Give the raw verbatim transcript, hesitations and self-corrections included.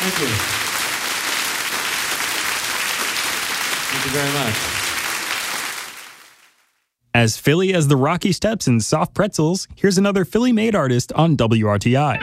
Thank you. Thank you very much. As Philly as the Rocky Steps and Soft Pretzels, here's another Philly-made artist on W R T I.